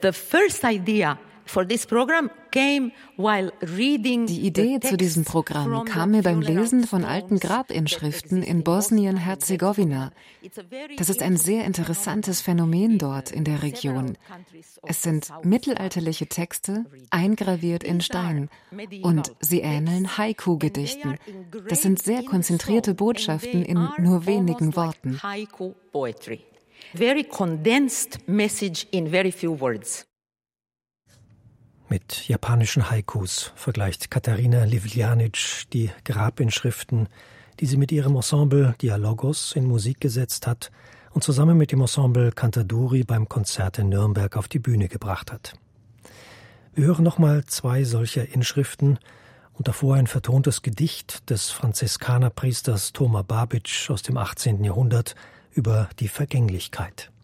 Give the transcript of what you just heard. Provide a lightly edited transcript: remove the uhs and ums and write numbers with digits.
Die Idee zu diesem Programm kam mir beim Lesen von alten Grabinschriften in Bosnien-Herzegowina. Das ist ein sehr interessantes Phänomen dort in der Region. Es sind mittelalterliche Texte, eingraviert in Stein, und sie ähneln Haiku-Gedichten. Das sind sehr konzentrierte Botschaften in nur wenigen Worten. Very condensed message in very few words. Mit japanischen Haikus vergleicht Katarina Livljanic die Grabinschriften, die sie mit ihrem Ensemble Dialogos in Musik gesetzt hat und zusammen mit dem Ensemble Cantaduri beim Konzert in Nürnberg auf die Bühne gebracht hat. Wir hören nochmal 2 solcher Inschriften und davor ein vertontes Gedicht des Franziskanerpriesters Toma Babic aus dem 18. Jahrhundert über die Vergänglichkeit.